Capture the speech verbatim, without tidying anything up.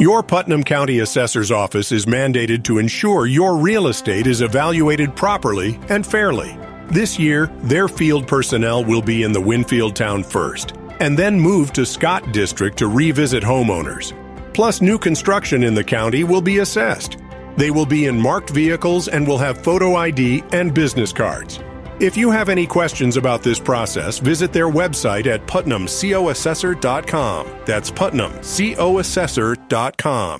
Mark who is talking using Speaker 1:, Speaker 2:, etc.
Speaker 1: Your Putnam County Assessor's Office is mandated to ensure your real estate is evaluated properly and fairly. This year, their field personnel will be in the Winfield town first, and then move to Scott District to revisit homeowners. Plus, new construction in the county will be assessed. They will be in marked vehicles and will have photo I D and business cards. If you have any questions about this process, visit their website at putnam co assessor dot com. That's putnam co assessor dot com.